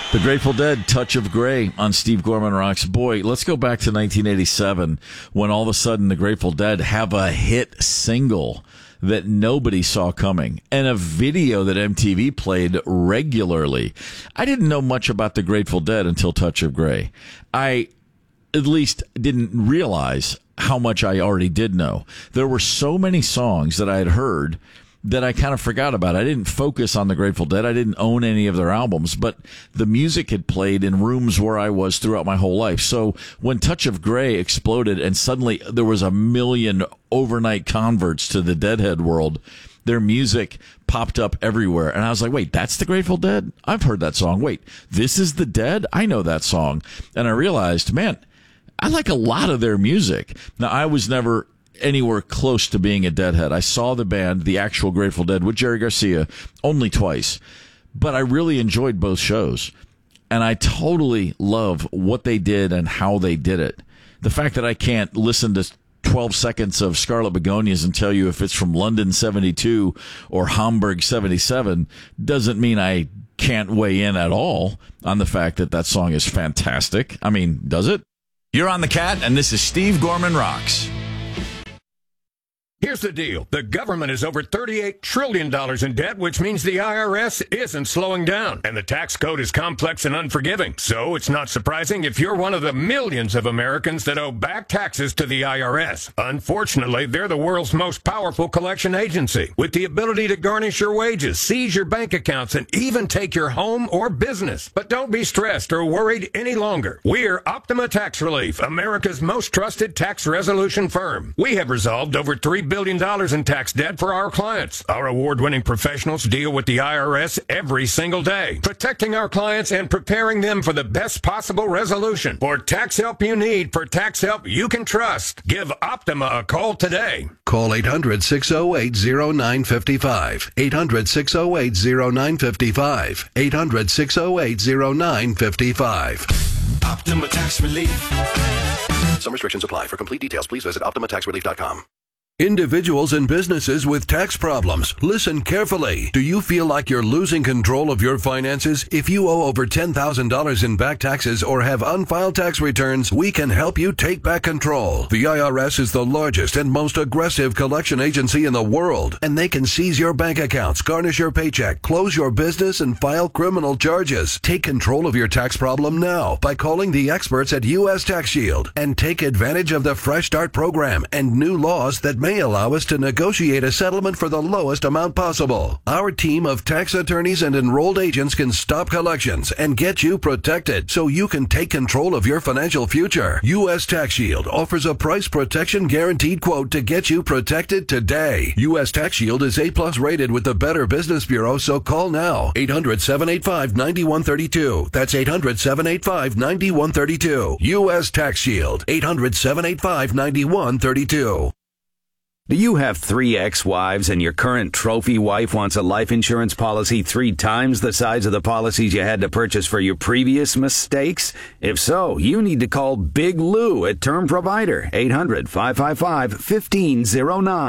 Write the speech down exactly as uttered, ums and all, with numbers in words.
The Grateful Dead, Touch of Grey on Steve Gorman Rocks. Boy, let's go back to nineteen eighty-seven when all of a sudden the Grateful Dead have a hit single that nobody saw coming and a video that M T V played regularly. I didn't know much about the Grateful Dead until Touch of Grey. I at least didn't realize how much I already did know. There were so many songs that I had heard that I kind of forgot about. I didn't focus on the Grateful Dead. I didn't own any of their albums, but the music had played in rooms where I was throughout my whole life. So when Touch of Grey exploded and suddenly there was a million overnight converts to the Deadhead world, their music popped up everywhere. And I was like, wait, that's the Grateful Dead? I've heard that song. Wait, this is the Dead? I know that song. And I realized, man, I like a lot of their music. Now, I was never anywhere close to being a Deadhead. I saw the band, the actual Grateful Dead, with Jerry Garcia only twice, but I really enjoyed both shows, and I totally love what they did and how they did it. The fact that I can't listen to twelve seconds of Scarlet Begonias and tell you if it's from London seventy-two or Hamburg seventy-seven doesn't mean I can't weigh in at all on the fact that that song is fantastic. I mean, does it? You're on the Cat, and this is Steve Gorman Rocks. Here's the deal. The government is over thirty-eight trillion dollars in debt, which means the I R S isn't slowing down. And the tax code is complex and unforgiving. So it's not surprising if you're one of the millions of Americans that owe back taxes to the I R S. Unfortunately, they're the world's most powerful collection agency, with the ability to garnish your wages, seize your bank accounts, and even take your home or business. But don't be stressed or worried any longer. We're Optima Tax Relief, America's most trusted tax resolution firm. We have resolved over three billion dollars in tax debt for our clients. Our award-winning professionals deal with the I R S every single day, protecting our clients and preparing them for the best possible resolution. For tax help you need, for tax help you can trust, give Optima a call today. Call eight hundred, six oh eight, oh nine five five. eight hundred, six oh eight, oh nine five five. eight hundred, six oh eight, oh nine five five. Optima Tax Relief. Some restrictions apply. For complete details, please visit optima tax relief dot com. Individuals and businesses with tax problems, listen carefully. Do you feel like you're losing control of your finances? If you owe over ten thousand dollars in back taxes or have unfiled tax returns, we can help you take back control. The I R S is the largest and most aggressive collection agency in the world, and they can seize your bank accounts, garnish your paycheck, close your business, and file criminal charges. Take control of your tax problem now by calling the experts at U S Tax Shield and take advantage of the Fresh Start program and new laws that may allow us to negotiate a settlement for the lowest amount possible. Our team of tax attorneys and enrolled agents can stop collections and get you protected so you can take control of your financial future. U S Tax Shield offers a price protection guaranteed quote to get you protected today. U S Tax Shield is A plus rated with the Better Business Bureau, so call now. eight hundred, seven eight five, nine one three two. That's eight hundred, seven eight five, nine one three two. U S Tax Shield. eight hundred, seven eight five, nine one three two. Do you have three ex-wives and your current trophy wife wants a life insurance policy three times the size of the policies you had to purchase for your previous mistakes? If so, you need to call Big Lou at Term Provider, eight hundred, five five five, one five zero nine.